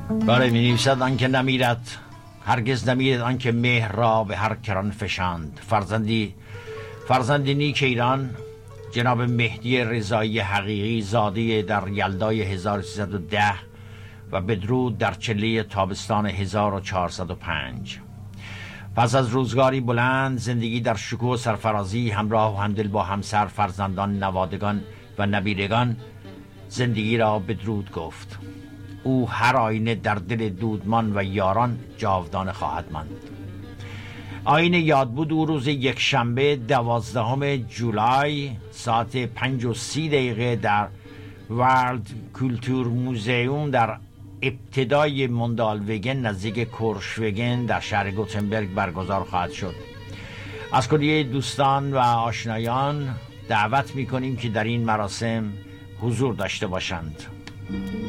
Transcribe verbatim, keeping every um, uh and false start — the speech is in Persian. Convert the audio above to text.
بله می نویسد آنکه نمیرد، هرگز نمیرد آنکه مهر را به هر کران فشاند. فرزندی فرزندی نیک ایران، جناب مهدی رضایی حقیقی، زاده در یلدای هزار و سیصد و ده و بدرود در چله تابستان هزار و چهارصد و پنج. پس از روزگاری بلند، زندگی در شکوه و سرفرازی، همراه و همدل با همسر، فرزندان، نوادگان و نبیرگان، زندگی را بدرود گفت. او هر آینه در دل دودمان و یاران جاودانه خواهد ماند. آیین یاد بود او روز یک شنبه دوازدهم جولای ساعت پنج و سی دقیقه در ورلد کولتور موزیوم در ابتدای موندالوگن نزدیک کورشوگن در شهر گوتنبرگ برگزار خواهد شد. از کلیه دوستان و آشنایان دعوت می‌کنیم که در این مراسم حضور داشته باشند.